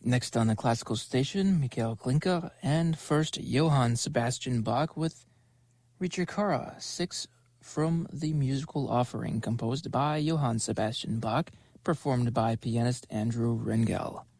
Next on the classical station, Michael Glinka, and first Johann Sebastian Bach with Ricercara 6 from the musical offering composed by Johann Sebastian Bach, performed by pianist Andrew Rengel.